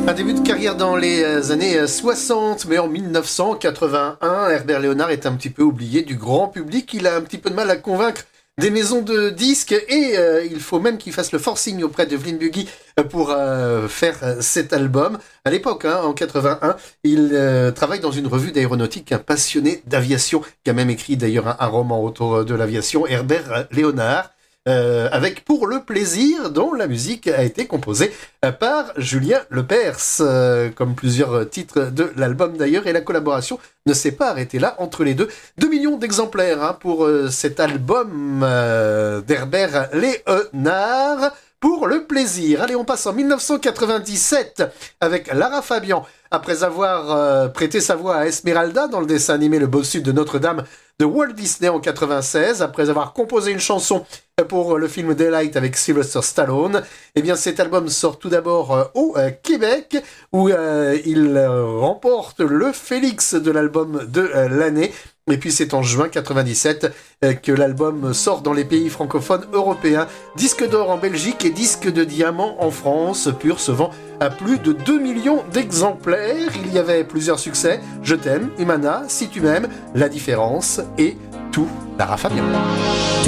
Un début de carrière dans les années 60, mais en 1981, Herbert Léonard est un petit peu oublié du grand public. Il a un petit peu de mal à convaincre des maisons de disques et il faut même qu'il fasse le forcing auprès de Vline Buggy pour faire cet album. À l'époque, en 81, il travaille dans une revue d'aéronautique, un passionné d'aviation, qui a même écrit d'ailleurs un roman autour de l'aviation, Herbert Léonard. Avec Pour le plaisir, dont la musique a été composée par Julien Lepers, comme plusieurs titres de l'album d'ailleurs, et la collaboration ne s'est pas arrêtée là entre les deux. 2 millions d'exemplaires pour cet album d'Herbert Léonard. Pour le plaisir. Allez, on passe en 1997 avec Lara Fabian. Après avoir prêté sa voix à Esmeralda dans le dessin animé Le Bossu de Notre-Dame de Walt Disney en 96, après avoir composé une chanson pour le film Daylight avec Sylvester Stallone, eh bien cet album sort tout d'abord au Québec, où il remporte le Félix de l'album de l'année. Et puis c'est en juin 97 que l'album sort dans les pays francophones européens. Disque d'or en Belgique et disque de diamant en France, Pur se vend à plus de 2 millions d'exemplaires. Il y avait plusieurs succès, Je t'aime, Humana, Si tu m'aimes, La différence et tout Lara Fabian.